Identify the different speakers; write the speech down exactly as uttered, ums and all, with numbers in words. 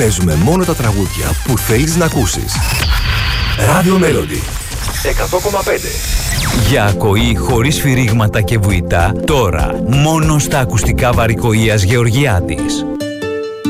Speaker 1: παίζουμε μόνο τα τραγούδια που θέλεις να ακούσεις. Radio Melody εκατό κόμμα πέντε.
Speaker 2: Για ακοή χωρίς φυρίγματα και βουητά, τώρα μόνο στα ακουστικά Βαρικοΐας Γεωργιάδης.